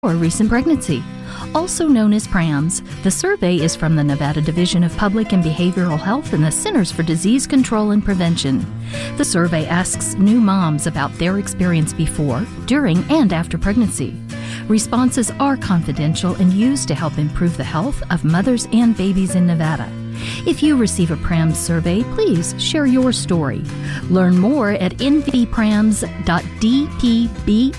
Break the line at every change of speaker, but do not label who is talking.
or recent pregnancy. Also known as PRAMS, the survey is from the Nevada Division of Public and Behavioral Health and the Centers for Disease Control and Prevention. The survey asks new moms about their experience before, during, and after pregnancy. Responses are confidential and used to help improve the health of mothers and babies in Nevada. If you receive a PRAMS survey, please share your story. Learn more at nvprams.dpbh.gov.